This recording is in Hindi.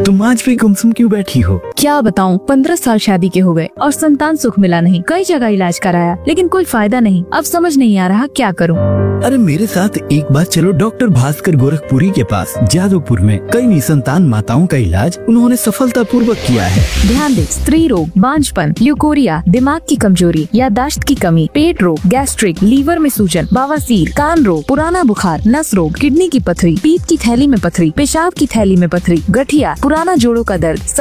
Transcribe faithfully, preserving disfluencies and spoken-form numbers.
तुम आज भी गुमसुम क्यों बैठी हो? क्या बताऊं, पंद्रह साल शादी के हो गए और संतान सुख मिला नहीं। कई जगह इलाज कराया लेकिन कोई फायदा नहीं। अब समझ नहीं आ रहा क्या करूं। अरे मेरे साथ एक बार चलो डॉक्टर भास्कर गोरखपुरी के पास। जादवपुर में कई निसंतान माताओं का इलाज उन्होंने सफलता पूर्वक किया है। ध्यान दे, स्त्री रोग, बांझपन, ल्यूकोरिया, दिमाग की कमजोरी, याददाश्त की कमी, पेट रोग, गैस्ट्रिक, लीवर में सूजन, बवासीर, कान रोग, पुराना बुखार, नस रोग, किडनी की पथरी, पीत की थैली में पथरी, पेशाब की थैली में पथरी, गठिया, पुराना जोड़ों का दर्द,